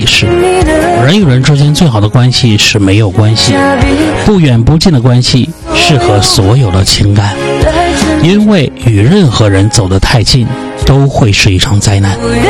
是，人与人之间最好的关系是没有关系，不远不近的关系适合所有的情感，因为与任何人走得太近都会是一场灾难。